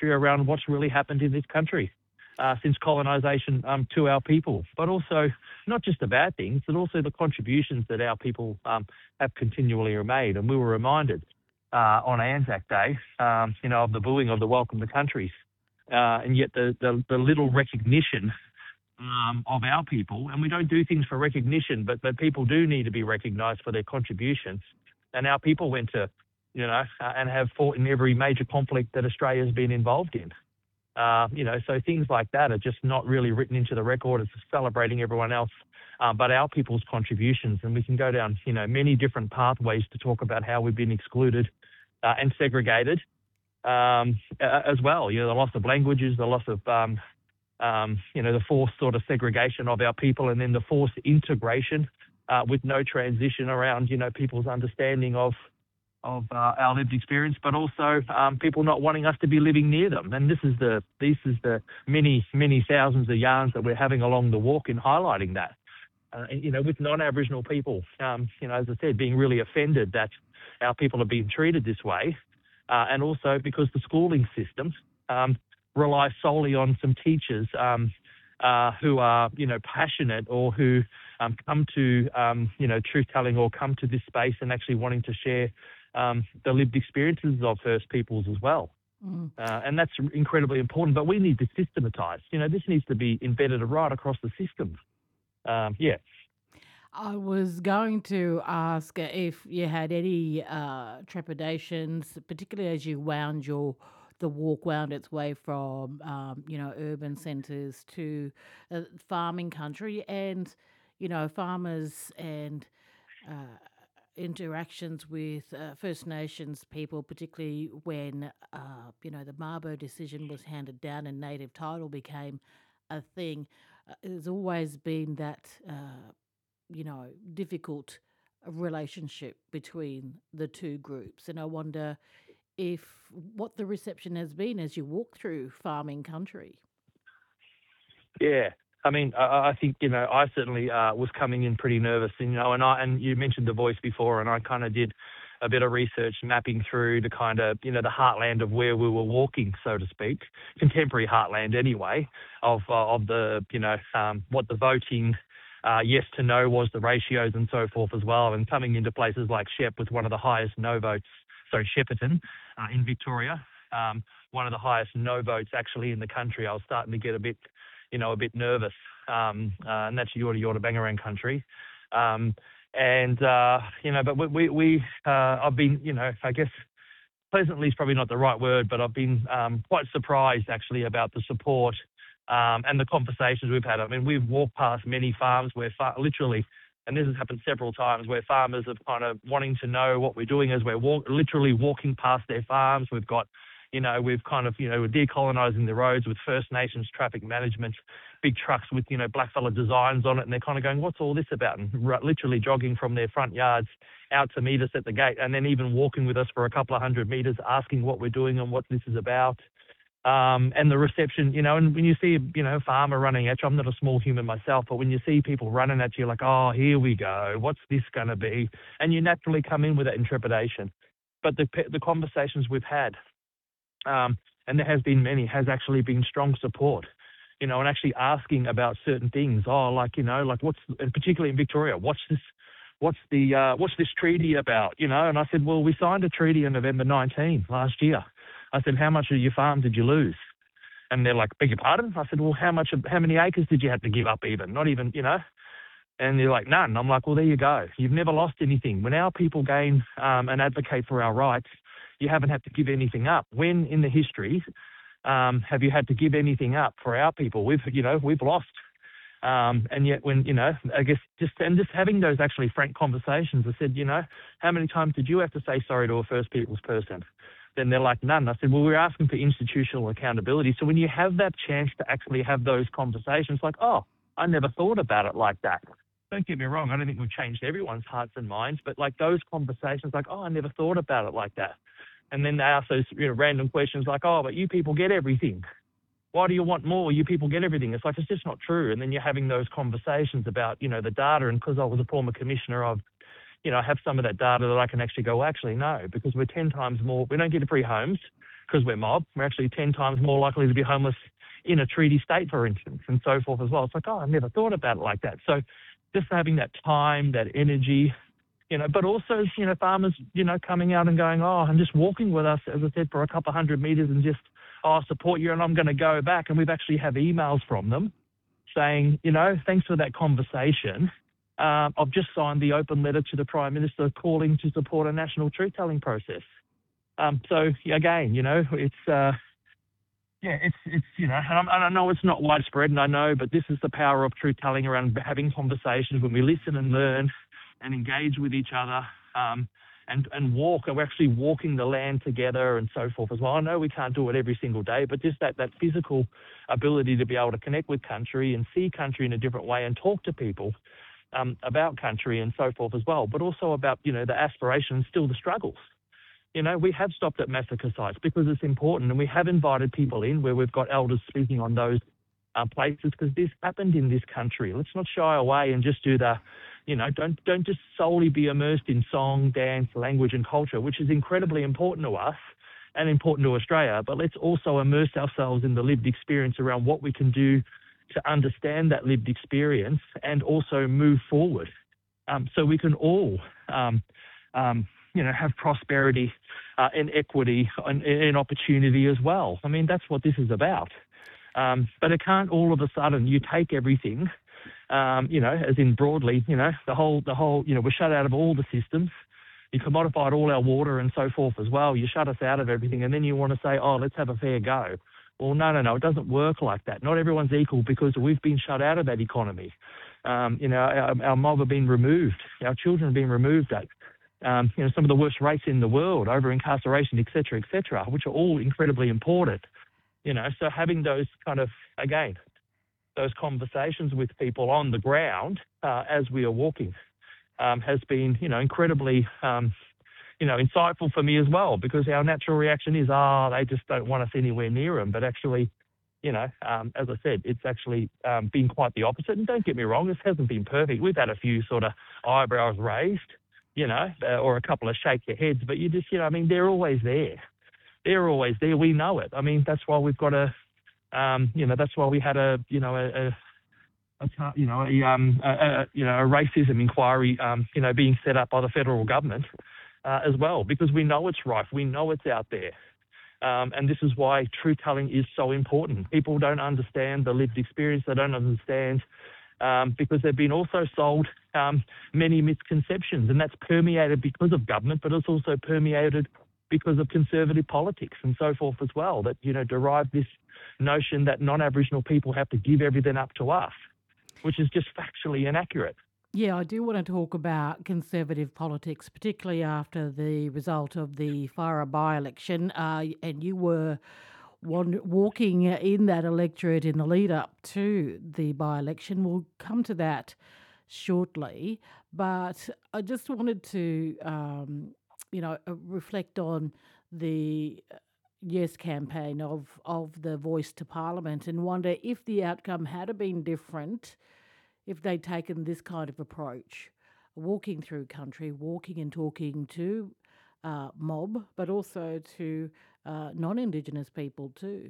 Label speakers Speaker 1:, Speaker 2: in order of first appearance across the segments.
Speaker 1: history around what's really happened in this country since colonisation to our people, but also not just the bad things, but also the contributions that our people have continually made. And we were reminded on Anzac Day, of the booing of the Welcome to Countries, and yet the little recognition of our people. And we don't do things for recognition, but people do need to be recognised for their contributions. And our people went to, and have fought in every major conflict that Australia's been involved in. So things like that are just not really written into the record. It's celebrating everyone else, but our people's contributions. And we can go down, many different pathways to talk about how we've been excluded and segregated as well. The loss of languages, the loss of, the forced sort of segregation of our people, and then the forced integration with no transition around, people's understanding of our lived experience, but also people not wanting us to be living near them. And this is the many thousands of yarns that we're having along the walk in highlighting that. With non-Aboriginal people, as I said, being really offended that our people are being treated this way, and also because the schooling system relies solely on some teachers who are, passionate, or who come to, truth-telling, or come to this space and actually wanting to share the lived experiences of First Peoples as well. And that's incredibly important, but we need to systematise. This needs to be embedded right across the system.
Speaker 2: I was going to ask if you had any trepidations, particularly as you the walk wound its way from, urban centres to farming country, and, farmers and interactions with First Nations people, particularly when, the Mabo decision was handed down and native title became a thing. There's always been that, difficult relationship between the two groups. And I wonder what the reception has been as you walk through farming country.
Speaker 1: Yeah. I mean, I think, I certainly was coming in pretty nervous, and you mentioned the Voice before, and I kind of did a bit of research mapping through the kind of, the heartland of where we were walking, so to speak, contemporary heartland anyway, of the, what the voting yes to no was, the ratios and so forth as well, and coming into places like Shep with one of the highest no votes, Shepparton in Victoria, one of the highest no votes actually in the country. I was starting to get a bit nervous, and that's Yorta Bangarang country. But I've been, I guess pleasantly is probably not the right word, but I've been quite surprised actually about the support and the conversations we've had. I mean, we've walked past many farms where literally, and this has happened several times, where farmers have kind of wanting to know what we're doing as we're literally walking past their farms. We've got, we've kind of, we're decolonising the roads with First Nations traffic management, big trucks with, blackfella designs on it, and they're kind of going, what's all this about? And literally jogging from their front yards out to meet us at the gate, and then even walking with us for a couple of 100 metres, asking what we're doing and what this is about. And the reception, and when you see, a farmer running at you, I'm not a small human myself, but when you see people running at you like, oh, here we go, what's this going to be? And you naturally come in with that intrepidation. But the conversations we've had, and there has been many, has actually been strong support, and actually asking about certain things. Oh, what's, and particularly in Victoria, what's this treaty about, And I said, well, we signed a treaty in November 19 last year. I said, how much of your farm did you lose? And they're like, beg your pardon? I said, well, how many acres did you have to give up even? Not even, And they're like, none. I'm like, well, there you go. You've never lost anything. When our people gain and advocate for our rights, you haven't had to give anything up. When in the history have you had to give anything up for our people? We've lost. And yet when, I guess just having those actually frank conversations, I said, how many times did you have to say sorry to a First Peoples person? Then they're like, none. I said, well, we're asking for institutional accountability. So when you have that chance to actually have those conversations, like, oh, I never thought about it like that. Don't get me wrong. I don't think we've changed everyone's hearts and minds, but like those conversations, like, oh, I never thought about it like that. And then they ask those random questions like, oh, but you people get everything. Why do you want more? You people get everything. It's like, it's just not true. And then you're having those conversations about, the data. And because I was a former commissioner of, I have some of that data that I can actually go, actually, no, because we're 10 times more. We don't get free homes. because we're mob. We're actually 10 times more likely to be homeless in a treaty state, for instance, and so forth as well. It's like, oh, I never thought about it like that. So just having that time, that energy, but also, farmers, coming out and going, oh, and just walking with us, as I said, for a couple of 100 meters and just, oh, I support you and I'm going to go back. And we've actually have emails from them saying, thanks for that conversation. I've just signed the open letter to the Prime Minister calling to support a national truth-telling process. So again, it's and I know it's not widespread, and I know, but this is the power of truth-telling around having conversations when we listen and learn and engage with each other, and walk. And we're actually walking the land together and so forth as well. I know we can't do it every single day, but just that physical ability to be able to connect with country and see country in a different way and talk to people about country and so forth as well, but also about, the aspirations, still the struggles. We have stopped at massacre sites because it's important, and we have invited people in where we've got elders speaking on those places because this happened in this country. Let's not shy away and just do the, don't just solely be immersed in song, dance, language and culture, which is incredibly important to us and important to Australia, but let's also immerse ourselves in the lived experience around what we can do to understand that lived experience and also move forward, so we can all, have prosperity and equity and opportunity as well. I mean, that's what this is about. But it can't all of a sudden you take everything, as in broadly, the whole, we're shut out of all the systems. You commodified all our water and so forth as well. You shut us out of everything, and then you want to say, oh, let's have a fair go. Well, no, it doesn't work like that. Not everyone's equal because we've been shut out of that economy. Our mob have been removed. Our children have been removed at, some of the worst rates in the world, over incarceration, et cetera, which are all incredibly important. So having those kind of, again, those conversations with people on the ground as we are walking has been, incredibly, insightful for me as well, because our natural reaction is, they just don't want us anywhere near them. But actually, as I said, it's actually been quite the opposite. And don't get me wrong, this hasn't been perfect. We've had a few sort of eyebrows raised, or a couple of shake your heads, but you just, they're always there. They're always there. We know it. I mean, that's why we've got that's why we had a racism inquiry, being set up by the federal government as well, because we know it's rife. We know it's out there. And this is why truth-telling is so important. People don't understand the lived experience. They don't understand because they've been also sold many misconceptions, and that's permeated because of government, but it's also permeated because of conservative politics and so forth as well, that, derive this notion that non-Aboriginal people have to give everything up to us, which is just factually inaccurate.
Speaker 2: Yeah, I do want to talk about conservative politics, particularly after the result of the Farah by-election, and you were walking in that electorate in the lead up to the by-election. We'll come to that shortly, but I just wanted to, reflect on the Yes campaign of the Voice to Parliament and wonder if the outcome had been different if they'd taken this kind of approach, walking through country, walking and talking to mob, but also to non-Indigenous people too.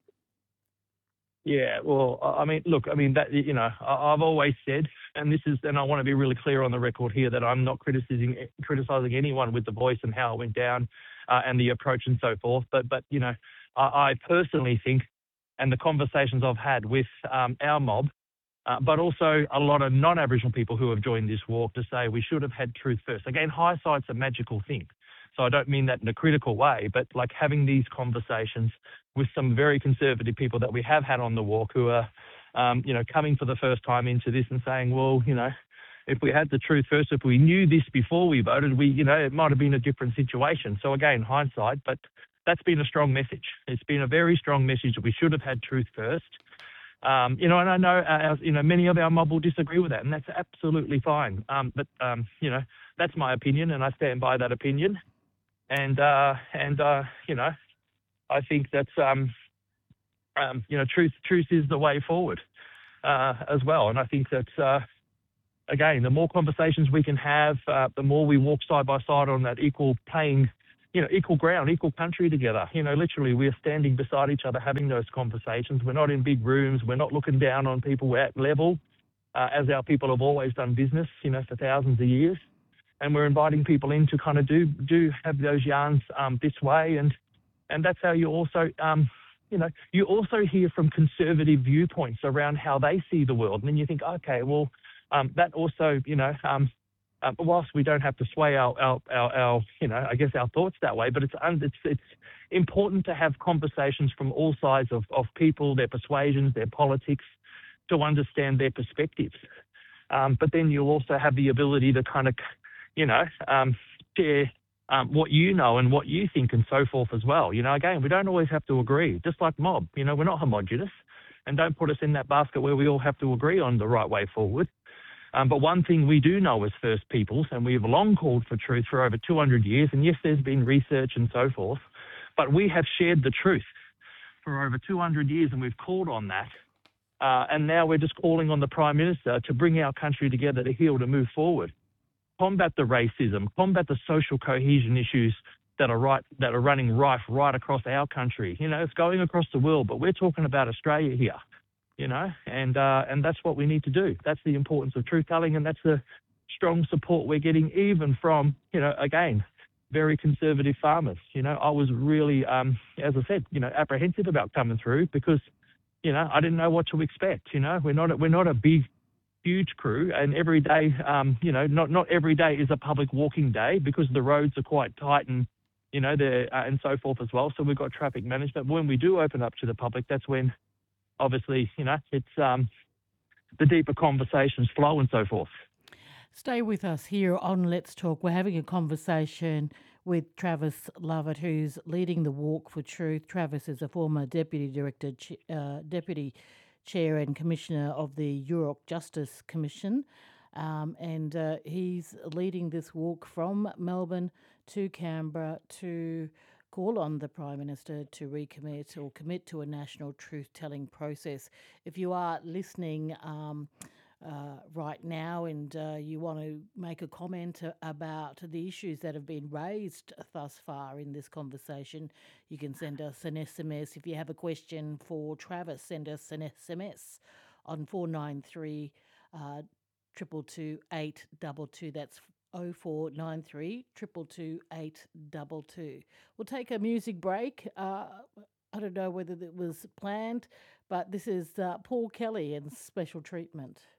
Speaker 1: Yeah, well, that, I've always said, and I want to be really clear on the record here, that I'm not criticizing anyone with the Voice and how it went down and the approach and so forth. But I personally think, and the conversations I've had with our mob, but also a lot of non-Aboriginal people who have joined this walk, to say we should have had truth first. Again, hindsight's a magical thing. So I don't mean that in a critical way, but like having these conversations with some very conservative people that we have had on the walk who are, coming for the first time into this and saying, well, if we had the truth first, if we knew this before we voted, it might have been a different situation. So again, hindsight, but that's been a strong message. It's been a very strong message that we should have had truth first. And I know, many of our mob will disagree with that, and that's absolutely fine. But that's my opinion, and I stand by that opinion. And I think that's, truth is the way forward as well. And I think that, again, the more conversations we can have, the more we walk side by side on that equal playing equal ground, equal country together. Literally, we're standing beside each other having those conversations. We're not in big rooms. We're not looking down on people. We're at level, as our people have always done business, for thousands of years. And we're inviting people in to kind of do have those yarns this way, and that's how you also hear from conservative viewpoints around how they see the world, and then you think, okay, well, that also, whilst we don't have to sway our I guess our thoughts that way, but it's important to have conversations from all sides of people, their persuasions, their politics, to understand their perspectives. But then you'll also have the ability to kind of, share what you know and what you think and so forth as well. Again, we don't always have to agree, just like mob. We're not homogenous, and don't put us in that basket where we all have to agree on the right way forward. But one thing we do know as First Peoples, and we've long called for truth for over 200 years, and yes, there's been research and so forth, but we have shared the truth for over 200 years, and we've called on that. And now we're just calling on the Prime Minister to bring our country together to heal, to move forward, combat the racism, combat the social cohesion issues that are running rife right across our country. It's going across the world, but we're talking about Australia here. And that's what we need to do. That's the importance of truth telling, and that's the strong support we're getting, even from, again, very conservative farmers. I was really, as I said, apprehensive about coming through because, I didn't know what to expect. We're not a big, huge crew, and every day, not every day is a public walking day because the roads are quite tight and, and so forth as well. So we've got traffic management. When we do open up to the public, that's when, obviously, it's the deeper conversations flow and so forth.
Speaker 2: Stay with us here on Let's Talk. We're having a conversation with Travis Lovett, who's leading the Walk for Truth. Travis is a former Deputy Chair and Commissioner of the Yurok Justice Commission, and he's leading this walk from Melbourne to Canberra to call on the Prime Minister to recommit or commit to a national truth-telling process. If you are listening right now and you want to make a comment about the issues that have been raised thus far in this conversation, you can send us an SMS. If you have a question for Travis, send us an SMS on 493 222 822. That's 0493 222 822. We'll take a music break. I don't know whether it was planned, but this is Paul Kelly and Special Treatment.